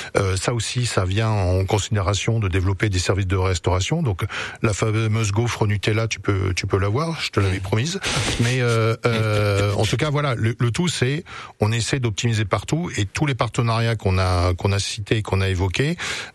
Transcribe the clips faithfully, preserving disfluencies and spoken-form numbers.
Euh, ça aussi, ça vient en considération de développer des services de restauration. Donc la fameuse gaufre Nutella, tu peux tu peux l'avoir, je te l'avais promise. Mais euh, euh, en tout cas, voilà, le, le tout c'est on essaie d'optimiser partout et tous les partenariats qu'on a qu'on a cités, qu'on a évoqués,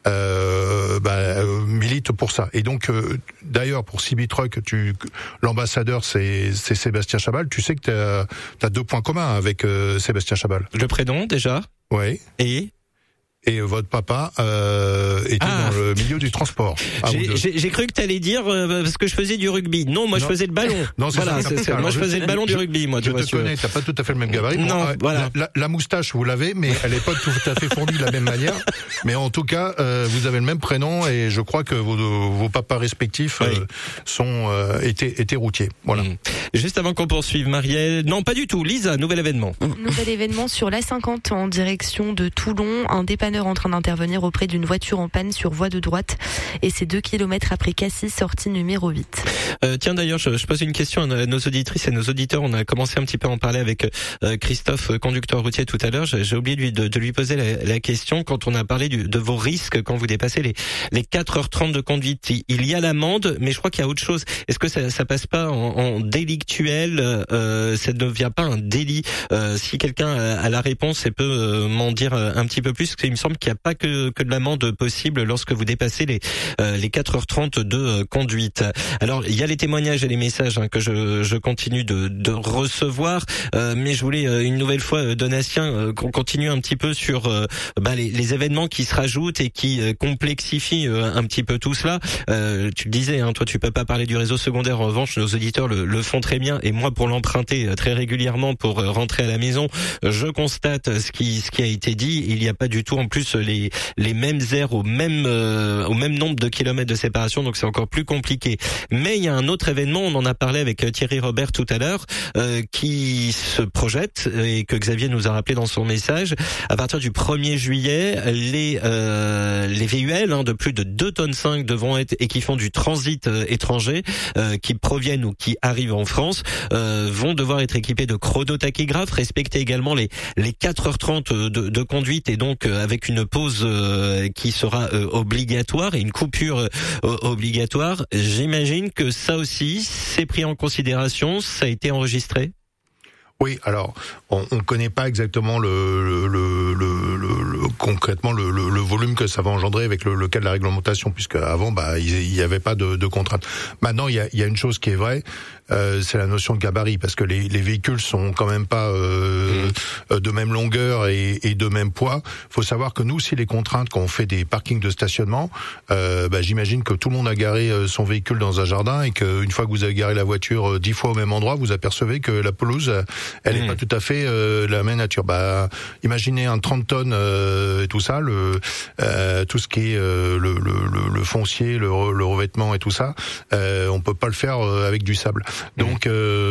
euh, bah, euh, militent pour ça. Et donc euh, d'ailleurs pour C B Truck, tu l'ambassadeur c'est c'est Sébastien Chabal. Tu sais que t'as t'as deux points communs avec euh, Sébastien Chabal. Le prénom déjà. Oui. Et Et votre papa euh, était ah. dans le milieu du transport. J'ai, j'ai, j'ai cru que t'allais dire euh, parce que je faisais du rugby. Non, moi non. je faisais le ballon. Non, c'est voilà, ça, c'est, c'est, moi je faisais je, le ballon je, du rugby. Moi, je tu te vois, connais. T'as pas tout à fait le même gabarit. Non, bon, voilà. La, la, la moustache, vous l'avez, mais elle est pas tout à fait fournie de la même manière. Mais en tout cas, euh, vous avez le même prénom et je crois que vos, vos papas respectifs euh, oui. sont euh, étaient, étaient routiers. Voilà. Mmh. Juste avant qu'on poursuive, Marielle. Non, pas du tout. Lisa, nouvel événement. Nouvel événement sur l'A cinquante en direction de Toulon. Un dépanneur en train d'intervenir auprès d'une voiture en panne sur voie de droite et c'est deux kilomètres après Cassis, sortie numéro huit. Euh, tiens d'ailleurs, je, je pose une question à nos auditrices et nos auditeurs. On a commencé un petit peu à en parler avec euh, Christophe, conducteur routier tout à l'heure. J'ai, j'ai oublié de lui, de, de lui poser la, la question quand on a parlé du, de vos risques quand vous dépassez les, les quatre heures trente de conduite. Il y a l'amende, mais je crois qu'il y a autre chose. Est-ce que ça, ça passe pas en, en délictuel euh, ça ne devient pas un délit euh, si quelqu'un a, a la réponse et peut euh, m'en dire un petit peu plus, parce qu'il me semble qu'il n'y a pas que, que de l'amende possible lorsque vous dépassez les euh, les quatre heures trente de euh, conduite. Alors il y a les témoignages et les messages hein, que je je continue de de recevoir, euh, mais je voulais euh, une nouvelle fois euh, Donatien euh, qu'on continue un petit peu sur euh, bah, les, les événements qui se rajoutent et qui euh, complexifient euh, un petit peu tout cela. Euh, tu le disais, hein, toi tu peux pas parler du réseau secondaire. En revanche, nos auditeurs le, le font très bien et moi pour l'emprunter euh, très régulièrement pour euh, rentrer à la maison, je constate ce qui ce qui a été dit. Il n'y a pas du tout en plus les les mêmes aires au même euh, au même nombre de kilomètres de séparation, donc c'est encore plus compliqué. Mais il y a un autre événement, on en a parlé avec Thierry Robert tout à l'heure, euh, qui se projette et que Xavier nous a rappelé dans son message. À partir du premier juillet, les euh, les V U L hein, de plus de deux tonnes cinq devront être et qui font du transit euh, étranger, euh, qui proviennent ou qui arrivent en France, euh, vont devoir être équipés de chronotachygraphes, respecter également les les quatre heures trente de, de conduite et donc euh, avec une pause euh, qui sera euh, obligatoire et une coupure euh, obligatoire. J'imagine que ça aussi, c'est pris en considération, ça a été enregistré. Oui, alors on ne connaît pas exactement le, le, le, le, le concrètement le, le, le volume que ça va engendrer avec le, le cas de la réglementation, puisque avant bah il n'y avait pas de, de contraintes. Maintenant il y a, il y a une chose qui est vraie, euh, c'est la notion de gabarit, parce que les, les véhicules sont quand même pas euh, mmh. de même longueur et, et de même poids. Faut savoir que nous, si les contraintes quand on fait des parkings de stationnement, euh, bah, j'imagine que tout le monde a garé son véhicule dans un jardin et qu'une fois que vous avez garé la voiture dix fois au même endroit, vous apercevez que la pelouse elle n'est mmh. pas tout à fait euh, la même nature. Bah, imaginez un trente tonnes euh, et tout ça, le euh, tout ce qui est euh, le, le, le foncier, le, le revêtement et tout ça, euh, on peut pas le faire euh, avec du sable. Mmh. Donc,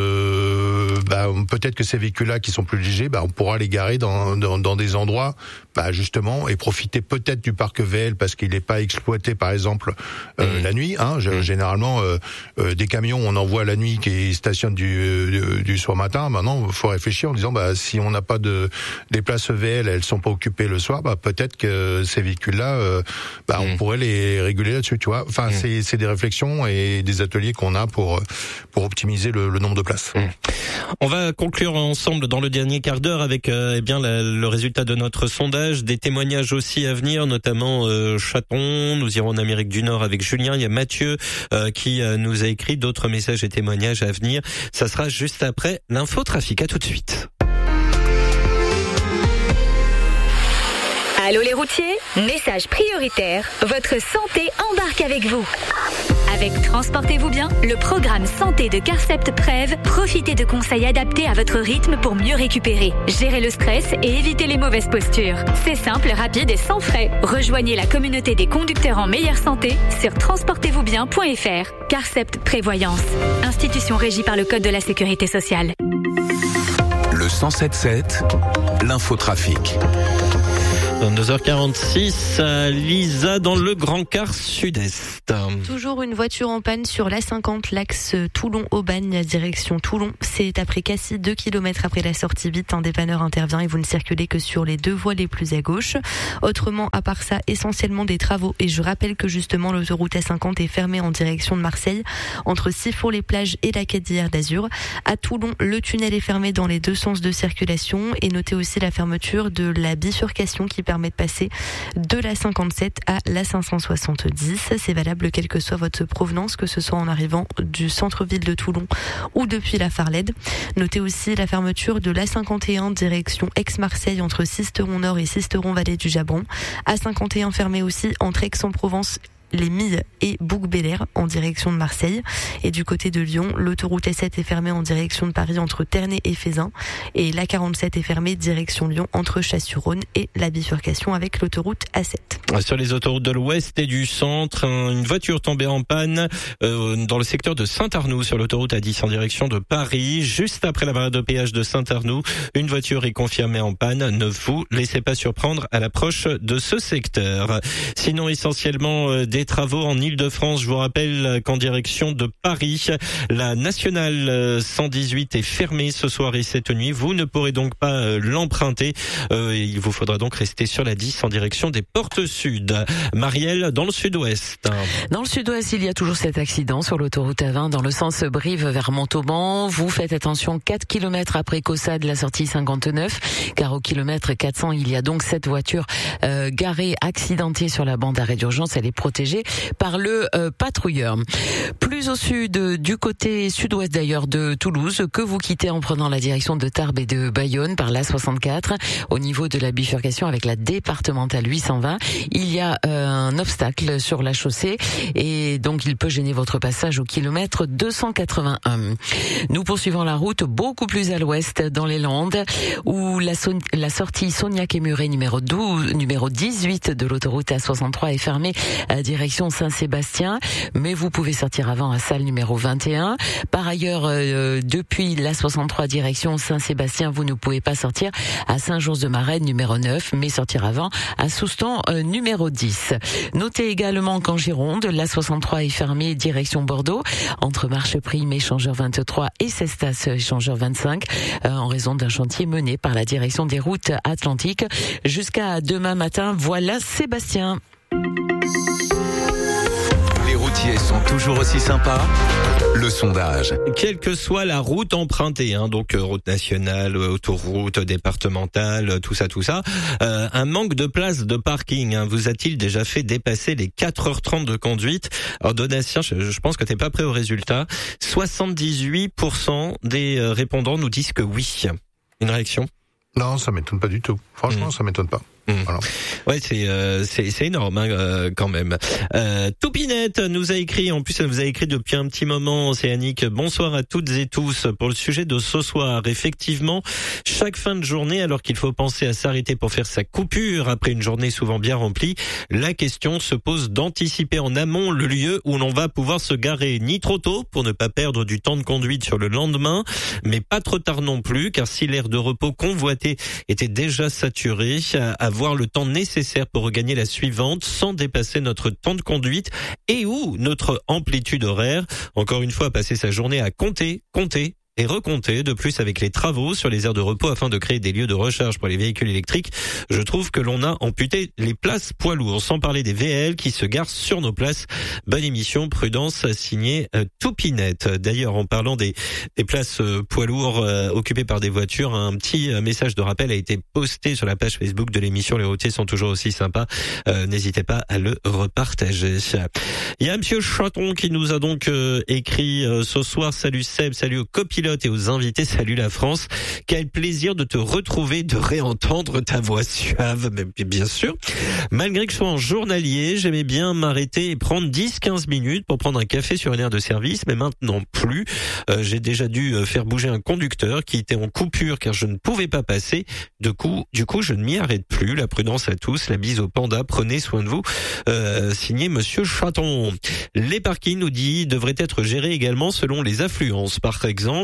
euh, bah, peut-être que ces véhicules-là qui sont plus légers, bah, on pourra les garer dans, dans, dans des endroits, bah, justement, et profiter peut-être du parc V L parce qu'il n'est pas exploité, par exemple, euh, mmh. la nuit. Hein, mmh. Généralement, euh, euh, des camions, on en voit la nuit qui stationnent du, du, du soir matin. Maintenant, faut réfléchir en disant bah si on n'a pas de des places V L, elles sont pas occupées le soir, bah peut-être que ces véhicules-là, euh, bah mmh. on pourrait les réguler là-dessus, tu vois. Enfin, mmh. c'est c'est des réflexions et des ateliers qu'on a pour pour optimiser le, le nombre de places. Mmh. On va conclure ensemble dans le dernier quart d'heure avec euh, eh bien la, le résultat de notre sondage, des témoignages aussi à venir, notamment euh, Chaton. Nous irons en Amérique du Nord avec Julien. Il y a Mathieu euh, qui euh, nous a écrit d'autres messages et témoignages à venir. Ça sera juste après l'infotrafic. À tout de suite. Allô les routiers, message prioritaire, votre santé embarque avec vous. Avec Transportez-vous bien, le programme santé de Carcept Prev, profitez de conseils adaptés à votre rythme pour mieux récupérer, gérer le stress et éviter les mauvaises postures. C'est simple, rapide et sans frais. Rejoignez la communauté des conducteurs en meilleure santé sur transportez vous bien point f r. Carcept Prévoyance, institution régie par le Code de la Sécurité sociale. Le cent sept sept, l'infotrafic. vingt-deux heures quarante-six, Lisa dans le Grand Quart Sud-Est. Toujours une voiture en panne sur l'A cinquante, l'axe Toulon-Aubagne, direction Toulon. C'est après Cassis, deux kilomètres après la sortie vite. Un dépanneur intervient et vous ne circulez que sur les deux voies les plus à gauche. Autrement, à part ça, essentiellement des travaux. Et je rappelle que justement, l'autoroute A cinquante est fermée en direction de Marseille, entre Sifour-les-Plages et la Cadière d'Azur. À Toulon, le tunnel est fermé dans les deux sens de circulation. Et notez aussi la fermeture de la bifurcation qui permet de passer de la cinquante-sept à la cinq cent soixante-dix. C'est valable quelle que soit votre provenance, que ce soit en arrivant du centre-ville de Toulon ou depuis la Farlède. Notez aussi la fermeture de l'A cinquante et un direction Aix-Marseille entre Sisteron-Nord et Sisteron-Vallée du Jabron. A cinquante et un fermé aussi entre Aix-en-Provence, les Milles et Bouc-Bélair en direction de Marseille. Et du côté de Lyon, l'autoroute A sept est fermée en direction de Paris entre Ternay et Fézin. Et l'A quarante-sept est fermée direction Lyon entre Chasse-sur-Rhône et la bifurcation avec l'autoroute A sept. Sur les autoroutes de l'Ouest et du Centre, une voiture tombée en panne euh, dans le secteur de Saint-Arnoux sur l'autoroute A dix en direction de Paris. Juste après la barrière de péage de Saint-Arnoux, une voiture est confirmée en panne. Ne vous laissez pas surprendre à l'approche de ce secteur. Sinon, essentiellement euh, des travaux en Île-de-France. Je vous rappelle qu'en direction de Paris, la nationale cent dix-huit est fermée ce soir et cette nuit. Vous ne pourrez donc pas l'emprunter. Euh, il vous faudra donc rester sur la dix en direction des portes sud. Marielle, dans le sud-ouest. Dans le sud-ouest, il y a toujours cet accident sur l'autoroute A vingt dans le sens Brive vers Montauban. Vous faites attention, quatre kilomètres après Caussade, la sortie cinquante-neuf, car au kilomètre quatre cents, il y a donc cette voiture euh, garée, accidentée sur la bande d'arrêt d'urgence. Elle est protégée par le euh, patrouilleur. Plus au sud, du côté sud-ouest d'ailleurs de Toulouse, que vous quittez en prenant la direction de Tarbes et de Bayonne par l'A soixante-quatre, au niveau de la bifurcation avec la départementale huit cent vingt, il y a euh, un obstacle sur la chaussée et donc il peut gêner votre passage au kilomètre deux cent quatre-vingt-un. Nous poursuivons la route beaucoup plus à l'ouest dans les Landes, où la, so- la sortie Saugnac-et-Muret numéro douze, numéro dix-huit de l'autoroute A soixante-trois est fermée à direction Saint-Sébastien, mais vous pouvez sortir avant à Salles numéro vingt et un. Par ailleurs, euh, depuis l'A soixante-trois direction Saint-Sébastien, vous ne pouvez pas sortir à Saint-Josse-de-Marais numéro neuf, mais sortir avant à Souston euh, numéro dix. Notez également qu'en Gironde, l'A soixante-trois est fermée direction Bordeaux, entre Marcheprime échangeur vingt-trois et Cestas échangeur vingt-cinq, euh, en raison d'un chantier mené par la direction des routes atlantiques. Jusqu'à demain matin, voilà Sébastien. Les routiers sont toujours aussi sympas. Le sondage. Quelle que soit la route empruntée, hein, donc euh, route nationale, autoroute départementale, tout ça, tout ça, euh, un manque de place de parking hein, vous a-t-il déjà fait dépasser les quatre heures trente de conduite? Alors Donatien, je, je pense que t'es pas prêt au résultat. soixante-dix-huit pour cent des euh, répondants nous disent que oui. Une réaction? Non, ça m'étonne pas du tout. Franchement, mmh. ça m'étonne pas. Mmh. Voilà. Ouais, c'est euh, c'est c'est énorme hein, euh, quand même. Euh, Toupinette nous a écrit, en plus elle nous a écrit depuis un petit moment, c'est Annick. Bonsoir à toutes et tous pour le sujet de ce soir. Effectivement, chaque fin de journée, alors qu'il faut penser à s'arrêter pour faire sa coupure après une journée souvent bien remplie, la question se pose d'anticiper en amont le lieu où l'on va pouvoir se garer, ni trop tôt pour ne pas perdre du temps de conduite sur le lendemain, mais pas trop tard non plus, car si l'aire de repos convoité était déjà saturé, avoir le temps nécessaire pour regagner la suivante sans dépasser notre temps de conduite et ou notre amplitude horaire. Encore une fois, passer sa journée à compter, compter et recompter. De plus, avec les travaux sur les aires de repos afin de créer des lieux de recharge pour les véhicules électriques, je trouve que l'on a amputé les places poids lourds, sans parler des V L qui se garent sur nos places. Bonne émission, prudence, signé euh, Toupinette. D'ailleurs, en parlant des, des places euh, poids lourds euh, occupées par des voitures, un petit euh, message de rappel a été posté sur la page Facebook de l'émission. Les routiers sont toujours aussi sympas. Euh, n'hésitez pas à le repartager. Il y a Monsieur Chaton qui nous a donc euh, écrit euh, ce soir. Salut Seb, salut aux copilotes et aux invités, salut la France. Quel plaisir de te retrouver, de réentendre ta voix suave, mais bien sûr. Malgré que je sois en journalier, j'aimais bien m'arrêter et prendre dix quinze minutes pour prendre un café sur une aire de service, mais maintenant plus. Euh, j'ai déjà dû faire bouger un conducteur qui était en coupure car je ne pouvais pas passer. Du coup, du coup, je ne m'y arrête plus. La prudence à tous, la bise au panda, prenez soin de vous. Euh, signé Monsieur Chaton. Les parkings, nous dit, devraient être gérés également selon les affluences. Par exemple,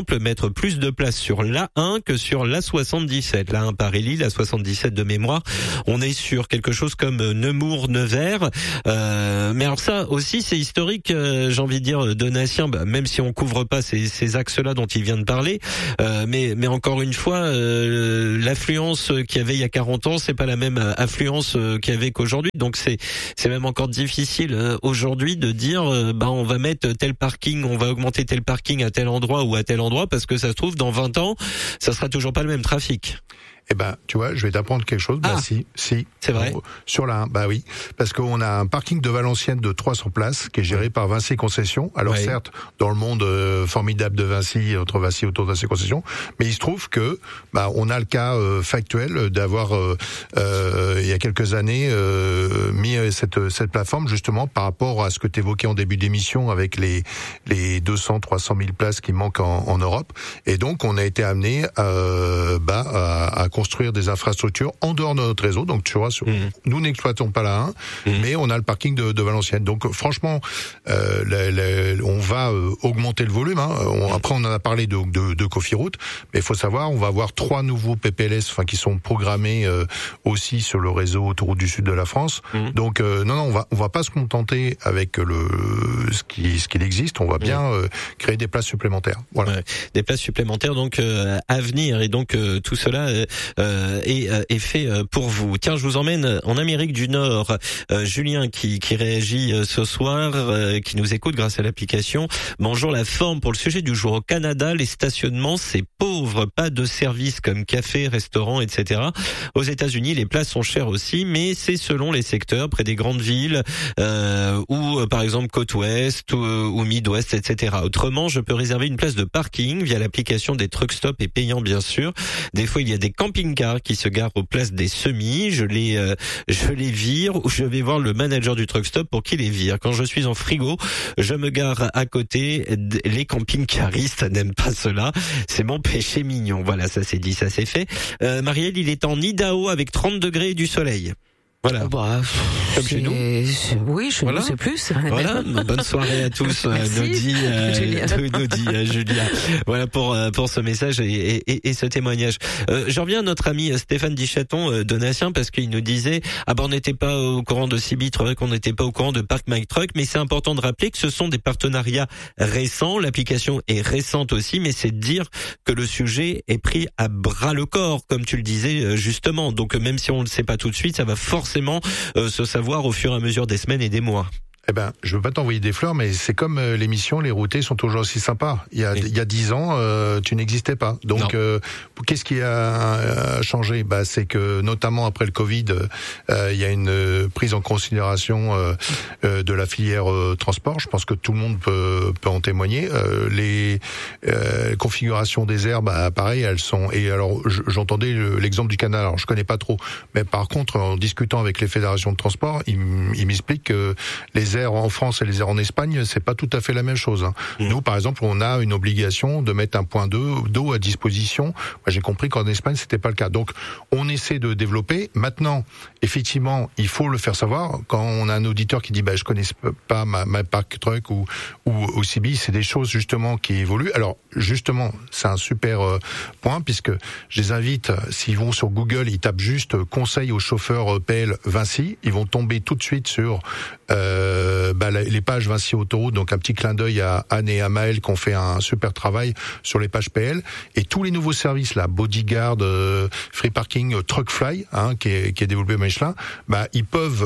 exemple mettre plus de place sur l'A un que sur l'A soixante-dix-sept. L'A un Paris-Lille, l'A soixante-dix-sept de mémoire, on est sur quelque chose comme Nemours-Nevers. Euh, mais alors ça aussi c'est historique, euh, j'ai envie de dire, Donatien, bah, même si on couvre pas ces, ces axes-là dont il vient de parler, euh, mais, mais encore une fois, euh, l'affluence qu'il y avait il y a quarante ans, c'est pas la même affluence qu'il y avait qu'aujourd'hui. Donc c'est, c'est même encore difficile euh, aujourd'hui de dire, euh, bah on va mettre tel parking, on va augmenter tel parking à tel endroit ou à tel endroit, parce que ça se trouve dans vingt ans, ça sera toujours pas le même trafic. Eh ben, tu vois, je vais t'apprendre quelque chose. Ah, bah si, si. C'est vrai. On, sur la un, bah oui, parce qu'on a un parking de Valenciennes de trois cents places qui est géré par Vinci Concessions. Alors ouais. certes, dans le monde euh, formidable de Vinci, entre Vinci autour de Vinci Concessions, mais il se trouve que bah on a le cas euh, factuel d'avoir euh, euh, il y a quelques années euh, mis cette cette plateforme justement par rapport à ce que tu évoquais en début d'émission avec les les deux cents trois cent mille places qui manquent en, en Europe, et donc on a été amené euh, bah à, à construire des infrastructures en dehors de notre réseau. Donc tu vois, sur, mmh. nous n'exploitons pas la un, mmh. mais on a le parking de, de Valenciennes. Donc franchement, euh, la, la, on va euh, augmenter le volume. Hein. On, après, on en a parlé de, de, de Cofiroute, mais il faut savoir, on va avoir trois nouveaux P P L S, enfin qui sont programmés euh, aussi sur le réseau autoroute du sud de la France. Mmh. Donc euh, non, non, on va on va pas se contenter avec le ce qui ce qu'il existe. On va bien mmh. euh, créer des places supplémentaires. Voilà, ouais, des places supplémentaires donc euh, à venir, et donc euh, tout cela. Euh, Euh, est, est fait pour vous. Tiens, je vous emmène en Amérique du Nord. Euh, Julien qui, qui réagit ce soir, euh, qui nous écoute grâce à l'application. Bonjour, la forme pour le sujet du jour. Au Canada, les stationnements, c'est pauvre. Pas de services comme café, restaurant, et cetera. Aux États-Unis, les places sont chères aussi, mais c'est selon les secteurs, près des grandes villes, euh, ou par exemple côte ouest ou, ou mid-ouest, et cetera. Autrement, je peux réserver une place de parking via l'application des truck stop et payant bien sûr. Des fois, il y a des camping-cars qui se garent aux places des semis, je les euh, je les vire, ou je vais voir le manager du truck stop pour qu'il les vire. Quand je suis en frigo, je me gare à côté. Les camping-caristes n'aiment pas cela, c'est mon péché mignon. Voilà, ça c'est dit, ça c'est fait. Euh, Marielle, il est en Idaho avec trente degrés et du soleil. Voilà. Bah, comme chez nous. Oui, chez voilà. nous c'est plus. Voilà. Bonne soirée à tous. nous dit, euh, Julia. nous dit euh, Julia. Voilà pour euh, pour ce message et, et, et ce témoignage. Euh, je reviens à notre ami Stéphane Dichaton euh, Donatien, parce qu'il nous disait ah ben on n'était pas au courant de Cibit, qu'on n'était pas au courant de Park My Truck, mais c'est important de rappeler que ce sont des partenariats récents. L'application est récente aussi, mais c'est de dire que le sujet est pris à bras le corps, comme tu le disais justement. Donc même si on le sait pas tout de suite, ça va forcément forcément euh, se savoir au fur et à mesure des semaines et des mois. Eh ben, je veux pas t'envoyer des fleurs, mais c'est comme euh, l'émission Les Routés sont toujours aussi sympas. Il y a, oui. il y a dix ans, euh, tu n'existais pas. Donc, euh, qu'est-ce qui a, a changé ? Bah, c'est que notamment après le Covid, euh, il y a une euh, prise en considération euh, euh, de la filière euh, transport. Je pense que tout le monde peut, peut en témoigner. Euh, les euh, configurations des aires, bah, pareil, elles sont. Et alors, j'entendais l'exemple du canal. Alors, je connais pas trop, mais par contre, en discutant avec les fédérations de transport, ils, ils m'expliquent que les aires en France et les aires en Espagne, c'est pas tout à fait la même chose. Hein. Mmh. Nous, par exemple, on a une obligation de mettre un point d'eau à disposition. Moi, j'ai compris qu'en Espagne, c'était pas le cas. Donc, on essaie de développer. Maintenant, effectivement, il faut le faire savoir. Quand on a un auditeur qui dit, bah, je connais pas ma, ma Park Truck ou, ou, ou C B, c'est des choses, justement, qui évoluent. Alors, justement, c'est un super euh, point, puisque je les invite, s'ils vont sur Google, ils tapent juste euh, conseil aux chauffeurs P L Vinci, ils vont tomber tout de suite sur, euh, Euh, bah, les pages Vinci Autoroute, donc un petit clin d'œil à Anne et à Maël qui ont fait un super travail sur les pages P L, et tous les nouveaux services là, Bodyguard, euh, Free Parking, euh, Truckfly, hein, qui est qui est développé par Michelin, bah ils peuvent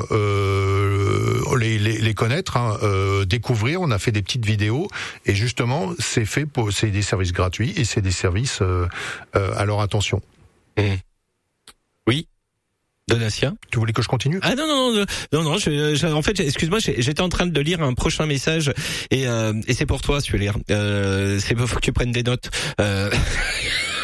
euh, les, les les connaître, hein, euh, découvrir. On a fait des petites vidéos et justement c'est fait pour, c'est des services gratuits et c'est des services euh, euh, à leur attention. Mmh. Oui. Donatien, tu voulais que je continue ? Ah non non non non non. Je, je, en fait, excuse-moi, j'étais en train de lire un prochain message et euh, et c'est pour toi, celui-là. Euh, c'est faut que tu prennes des notes. Euh...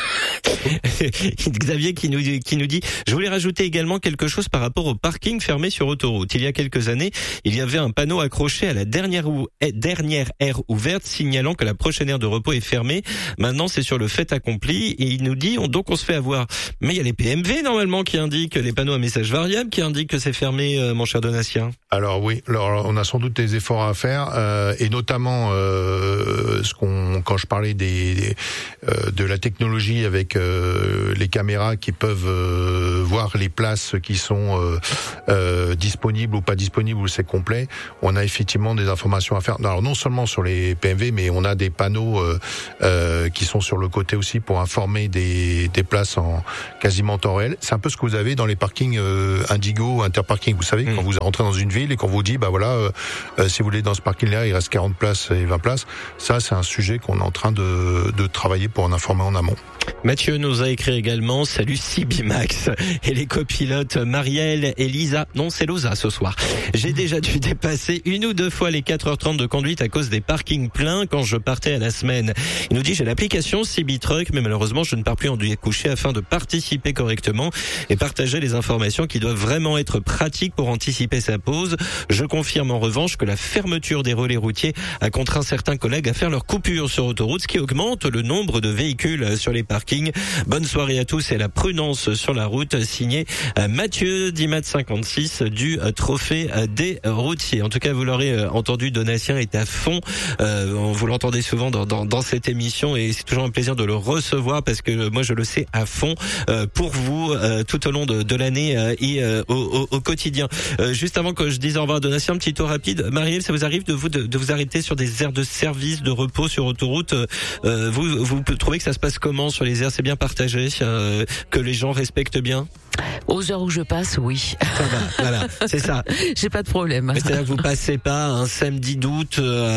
Xavier qui nous, qui nous dit, je voulais rajouter également quelque chose par rapport au parking fermé sur autoroute. Il y a quelques années, il y avait un panneau accroché à la dernière, ou, dernière aire ouverte signalant que la prochaine aire de repos est fermée. Maintenant, c'est sur le fait accompli et il nous dit, on, donc on se fait avoir. Mais il y a les P M V normalement qui indiquent, les panneaux à message variable qui indiquent que c'est fermé, euh, mon cher Donatien. Alors oui, alors on a sans doute des efforts à faire euh, et notamment euh, ce qu'on, quand je parlais des, des euh, de la technologie avec euh, les caméras qui peuvent euh, voir les places qui sont euh, euh, disponibles ou pas disponibles ou c'est complet, on a effectivement des informations à faire. Alors non seulement sur les P M V, mais on a des panneaux euh, euh, qui sont sur le côté aussi pour informer des, des places en quasiment temps réel. C'est un peu ce que vous avez dans les parkings euh, Indigo, Interparking. Vous savez, mmh. quand vous rentrez dans une ville et qu'on vous dit, bah voilà, euh, euh, si vous voulez dans ce parking-là, il reste quarante places et vingt places. Ça, c'est un sujet qu'on est en train de, de travailler pour en informer en amont. Mathieu nous a écrit également, salut Sibimax et les copilotes Marielle et Lisa. Non, c'est Loza ce soir. J'ai déjà dû dépasser une ou deux fois les quatre heures trente de conduite à cause des parkings pleins quand je partais à la semaine. Il nous dit, j'ai l'application Sibitruck, mais malheureusement, je ne pars plus en coucher afin de participer correctement et partager les informations qui doivent vraiment être pratiques pour anticiper sa pause. Je confirme en revanche que la fermeture des relais routiers a contraint certains collègues à faire leur coupure sur autoroute, ce qui augmente le nombre de véhicules sur les parkings. Bonne soirée à tous et la prudence sur la route, signé Mathieu Dimat cinquante-six du Trophée des routiers. En tout cas, vous l'aurez entendu, Donatien est à fond. Euh, vous l'entendez souvent dans, dans, dans cette émission et c'est toujours un plaisir de le recevoir parce que moi je le sais à fond euh, pour vous euh, tout au long de, de l'année euh, et euh, au, au, au quotidien. Euh, juste avant que je dise au revoir à Donatien, un petit tour rapide. Marielle, ça vous arrive de vous de, de vous arrêter sur des aires de service, de repos sur autoroute? euh, vous, vous trouvez que ça se passe comment sur les aires? C'est bien partagé, euh, que les gens respectent bien? Aux heures où je passe, oui. Ça va, voilà, c'est ça. J'ai pas de problème. C'est-à-dire que vous passez pas un samedi d'août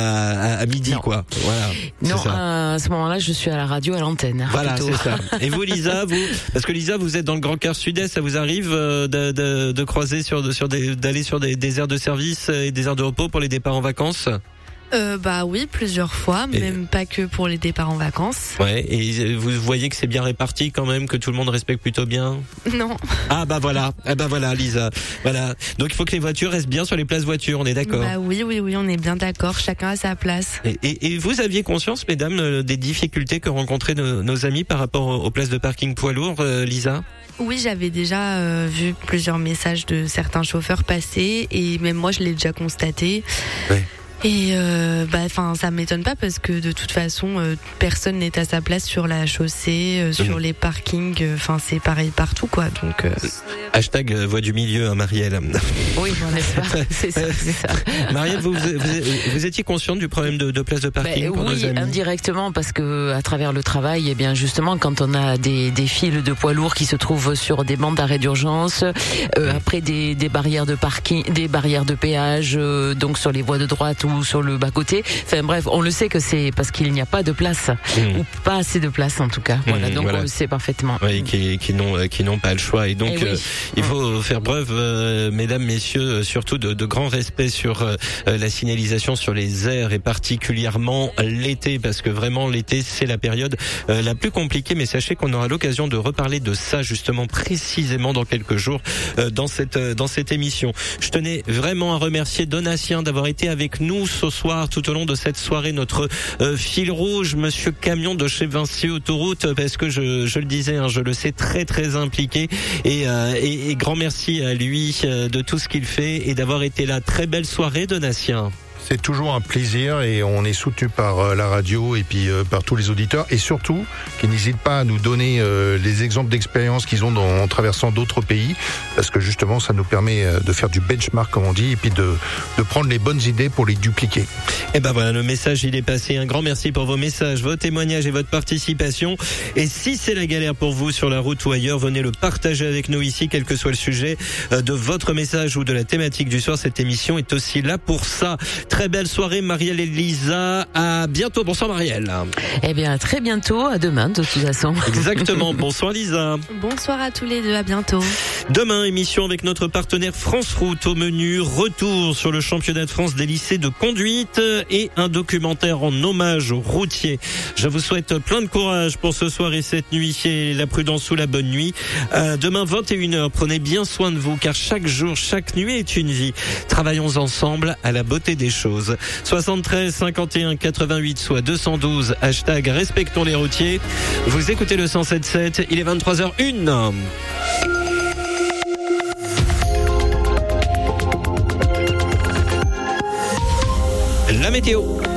à, à midi, non. quoi. Voilà. Non, ça. À ce moment-là, je suis à la radio, à l'antenne. Voilà, plutôt. c'est ça. Et vous, Lisa, vous, parce que Lisa, vous êtes dans le Grand Quart Sud-Est, ça vous arrive de, de, de croiser sur, sur des, d'aller sur des, des aires de service et des aires de repos pour les départs en vacances? Euh, bah oui, plusieurs fois, et même pas que pour les départs en vacances. Ouais, et vous voyez que c'est bien réparti quand même, que tout le monde respecte plutôt bien? Non. Ah bah voilà, ah bah voilà Lisa, voilà. Donc il faut que les voitures restent bien sur les places voitures, on est d'accord? Bah oui, oui, oui, on est bien d'accord, chacun a sa place. Et, et, et vous aviez conscience, mesdames, des difficultés que rencontraient nos, nos amis par rapport aux places de parking poids lourds, euh, Lisa? Oui, j'avais déjà euh, vu plusieurs messages de certains chauffeurs passer et même moi je l'ai déjà constaté. Ouais. Et euh, bah, enfin, ça m'étonne pas parce que de toute façon, euh, personne n'est à sa place sur la chaussée, euh, sur mmh. les parkings. Enfin, c'est pareil partout, quoi. Donc. Euh... Hashtag voix du milieu, hein, Marielle. Oui, j'en ai pas. C'est ça, c'est ça. Marielle, vous, vous, vous étiez consciente du problème de, de place de parking bah, pour oui, nos amis? Indirectement, parce que à travers le travail, eh bien justement, quand on a des, des files de poids lourds qui se trouvent sur des bandes d'arrêt d'urgence, euh, mmh. après des, des barrières de parking, des barrières de péage, euh, donc sur les voies de droite ou sur le bas-côté. Enfin bref, on le sait que c'est parce qu'il n'y a pas de place, mmh. ou pas assez de place en tout cas. Voilà, mmh, donc voilà. On le sait parfaitement. Oui, qui, qui n'ont qui n'ont pas le choix. Et donc, eh oui. euh, il faut faire preuve, euh, mesdames, messieurs, surtout de, de grand respect sur euh, la signalisation sur les aires et particulièrement l'été, parce que vraiment l'été, c'est la période euh, la plus compliquée. Mais sachez qu'on aura l'occasion de reparler de ça justement précisément dans quelques jours euh, dans cette euh, dans cette émission. Je tenais vraiment à remercier Donatien d'avoir été avec nous ce soir tout au long de cette soirée, notre euh, fil rouge, Monsieur Camion de chez Vinci Autoroute, parce que je, je le disais, hein, je le sais, très très impliqué et, euh, et, et grand merci à lui euh, de tout ce qu'il fait et d'avoir été là. Très belle soirée, Donatien. C'est toujours un plaisir et on est soutenu par la radio et puis euh, par tous les auditeurs et surtout qu'ils n'hésitent pas à nous donner euh, les exemples d'expérience qu'ils ont dans, en traversant d'autres pays parce que justement ça nous permet de faire du benchmark comme on dit et puis de, de prendre les bonnes idées pour les dupliquer. Et ben voilà, le message il est passé. Un grand merci pour vos messages, vos témoignages et votre participation. Et si c'est la galère pour vous sur la route ou ailleurs, venez le partager avec nous ici, quel que soit le sujet de votre message ou de la thématique du soir. Cette émission est aussi là pour ça. Très belle soirée, Marielle et Lisa. À bientôt. Bonsoir, Marielle. Eh bien, à très bientôt. À demain, de toute façon. Exactement. Bonsoir, Lisa. Bonsoir à tous les deux. À bientôt. Demain, émission avec notre partenaire France Route au menu. Retour sur le championnat de France des lycées de conduite et un documentaire en hommage aux routiers. Je vous souhaite plein de courage pour ce soir et cette nuit et la prudence ou la bonne nuit. Euh, demain, vingt et une heures. Prenez bien soin de vous car chaque jour, chaque nuit est une vie. Travaillons ensemble à la beauté des choses. soixante-treize cinquante et un quatre-vingt-huit soit deux cent douze, hashtag respectons les routiers. Vous écoutez le cent sept sept, il est vingt-trois heures une. La météo.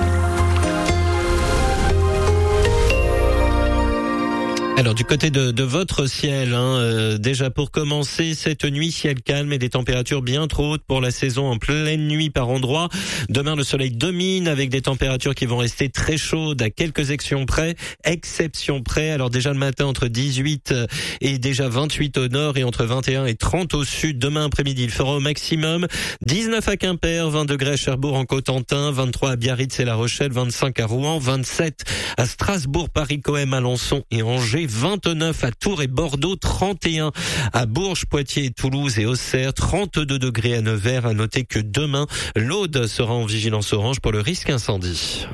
Alors du côté de, de votre ciel, hein, euh, déjà pour commencer cette nuit, ciel calme et des températures bien trop hautes pour la saison en pleine nuit par endroits. Demain le soleil domine avec des températures qui vont rester très chaudes à quelques exceptions près, exceptions près. Alors déjà le matin entre dix-huit et déjà vingt-huit au nord et entre vingt et un et trente au sud. Demain après-midi il fera au maximum dix-neuf à Quimper, vingt degrés à Cherbourg en Cotentin, vingt-trois à Biarritz et La Rochelle, vingt-cinq à Rouen, vingt-sept à Strasbourg, Paris, Coëm, Alençon et Angers, vingt-neuf à Tours et Bordeaux, trente et un à Bourges, Poitiers, Toulouse et Auxerre, trente-deux degrés à Nevers. À noter que demain, l'Aude sera en vigilance orange pour le risque incendie.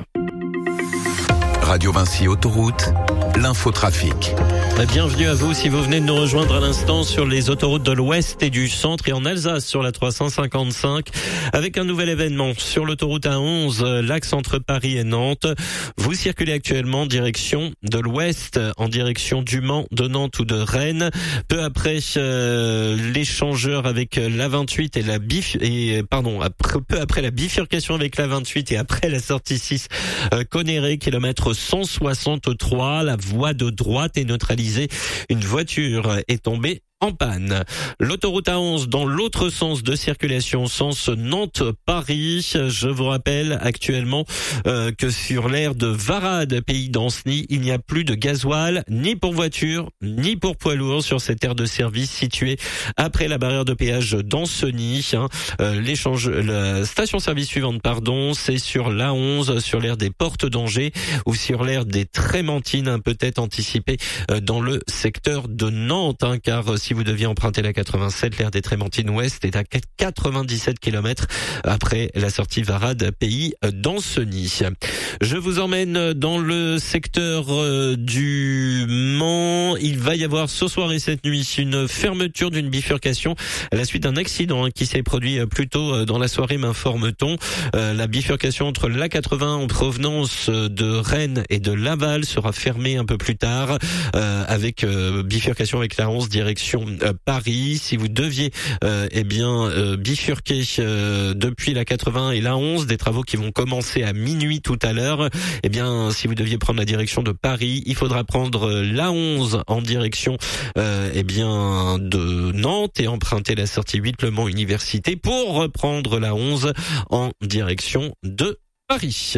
Radio Vinci Autoroute, l'infotrafic. Bienvenue à vous si vous venez de nous rejoindre à l'instant sur les autoroutes de l'Ouest et du Centre et en Alsace sur la trois cent cinquante-cinq avec un nouvel événement sur l'autoroute A onze, l'axe entre Paris et Nantes. Vous circulez actuellement en direction de l'Ouest, en direction du Mans, de Nantes ou de Rennes. Peu après euh, l'échangeur avec la vingt-huit et la bif et pardon, après, peu après la bifurcation avec la vingt-huit et après la sortie six euh, Conneré, kilomètre cent soixante-trois, la voie de droite est neutralisée. Une voiture est tombée en panne. L'autoroute A onze dans l'autre sens de circulation, sens Nantes-Paris. Je vous rappelle actuellement euh, que sur l'aire de Varade, pays d'Anceny, il n'y a plus de gasoil, ni pour voiture, ni pour poids lourd sur cette aire de service située après la barrière de péage d'Anceny. Hein. Euh, l'échange, la station-service suivante, pardon, c'est sur l'A onze, sur l'aire des Portes d'Angers ou sur l'aire des Trémentines, peut-être anticipé euh, dans le secteur de Nantes, hein, car si vous deviez emprunter la quatre-vingt-sept, l'aire des Trémentines Ouest est à quatre-vingt-dix-sept kilomètres après la sortie Varade, pays d'Anceny. Je vous emmène dans le secteur du Mans. Il va y avoir ce soir et cette nuit une fermeture d'une bifurcation à la suite d'un accident qui s'est produit plus tôt dans la soirée, m'informe-t-on. La bifurcation entre l'A quatre-vingts en provenance de Rennes et de Laval sera fermée un peu plus tard, avec bifurcation avec la onze direction Paris. Si vous deviez euh, eh bien euh, bifurquer euh, depuis la quatre-vingts et la onze, des travaux qui vont commencer à minuit tout à l'heure, eh bien si vous deviez prendre la direction de Paris, il faudra prendre la onze en direction euh, eh bien de Nantes et emprunter la sortie huit Le Mans Université pour reprendre la onze en direction de Paris.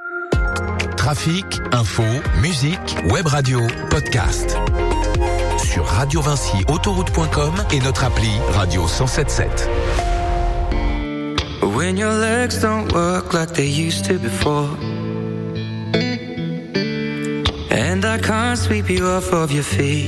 Trafic, info, musique, web radio, podcast. Sur radio vinci autoroute point com et notre appli Radio cent soixante-dix-sept. When your legs don't work like they used to before, and I can't sweep you off of your feet.